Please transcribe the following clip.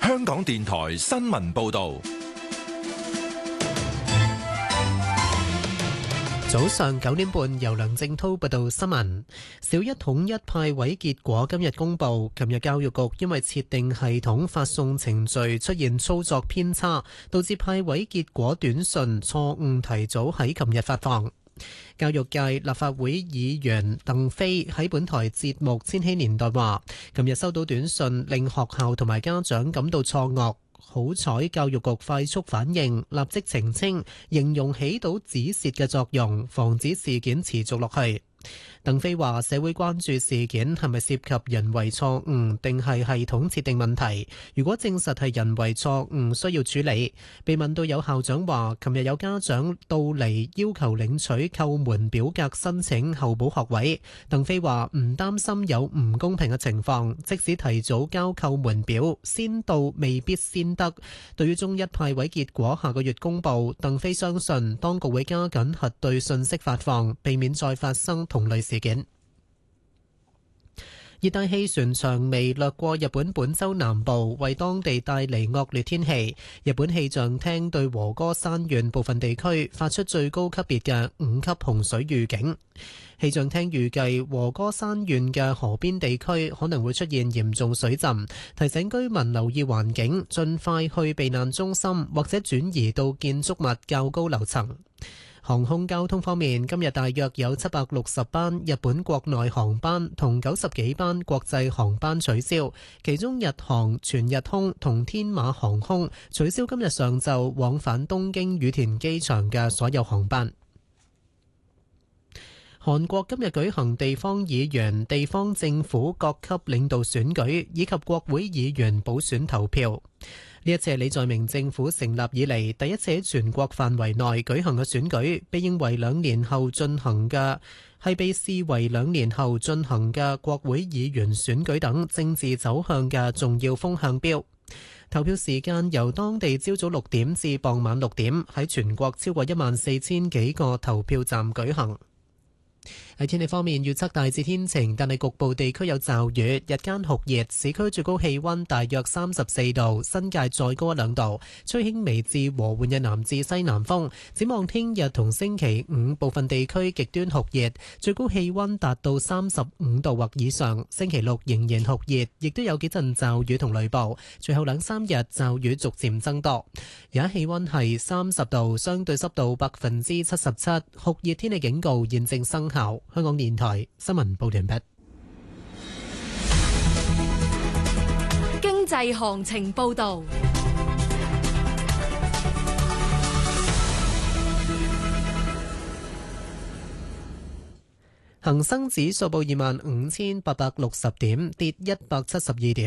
香港電台新聞報道。 早上9點半，由梁正濤報道新聞。小一統一派位結果今日公布，琴日教育局因為設定系統發送程序出現操作偏差，導致派位結果短信錯誤提早喺琴日發放。教育界立法會議員鄧飛喺本台節目《千禧年代》話，琴日收到短信令學校同埋家長感到錯愕。好彩教育局快速反應，立即澄清，形容起到止蝕嘅作用，防止事件持續落去。鄧飛話：社會關注事件係咪涉及人為錯誤，定係系統設定問題？如果證實係人為錯誤，需要處理。被問到有校長話，琴日有家長到嚟要求領取叩門表格申請候補學位，鄧飛話唔擔心有唔公平嘅情況，即使提早交叩門表，先到未必先得。對於中一派位結果下個月公佈，鄧飛相信當局會加緊核對信息發放，避免再發生同類事件。熱帶氣旋長微掠過日本本州南部，為當地帶嚟惡劣天氣。日本氣象廳對和歌山縣部分地區發出最高級別嘅5級洪水預警。氣象廳預計和歌山縣嘅河邊地區可能會出現嚴重水浸，提醒居民留意環境，盡快去避難中心或者轉移到建築物較高樓層。航空交通方面，今日大約有760班日本國內航班同90幾班國際航班取消，其中日航、全日空同天馬航空取消今日上晝往返東京羽田機場嘅所有航班。韓國今日舉行地方議員、地方政府各級領導選舉以及國會議員補選投票。呢一次係李在明政府成立以嚟第一次喺全國範圍內舉行嘅選舉，被視為2年後進行嘅國會議員選舉等政治走向嘅重要風向標。投票時間由當地朝早6點至傍晚6點，喺全國超過14000幾個投票站舉行。喺天氣方面，預測大致天晴，但係局部地區有驟雨，日間酷熱，市區最高氣溫大約34度，新界再高1-2度，吹輕微至和緩嘅南至西南風。展望聽日同星期五，部分地區極端酷熱，最高氣溫達到35度或以上。星期六仍然酷熱，亦都有幾陣驟雨同雷暴，隨後2-3日驟雨逐漸增多。而家氣溫係30度，相對濕度77%，酷熱天氣警告現正生效。香港電台新聞報道完畢。 經濟行情報道， 恒生指數報25,860點，跌172點。